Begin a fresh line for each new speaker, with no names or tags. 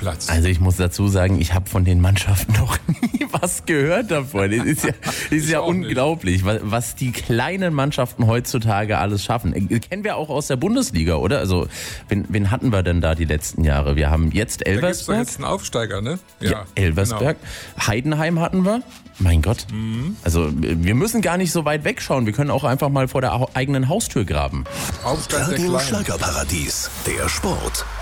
Platz.
Also ich muss dazu sagen, ich habe von den Mannschaften noch nie was gehört davon. Es ist ja unglaublich, was die kleinen Mannschaften heutzutage alles schaffen. Kennen wir auch aus der Bundesliga, oder? Also wen hatten wir denn da die letzten Jahre? Wir haben jetzt Elversberg.
Da gibt's doch jetzt einen Aufsteiger, ne?
Ja, Elversberg. Genau. Heidenheim hatten wir. Mein Gott. Also wir müssen gar nicht so weit wegschauen. Wir können auch einfach mal vor der eigenen Haustür graben.
Radio Schlagerparadies. Der Sport.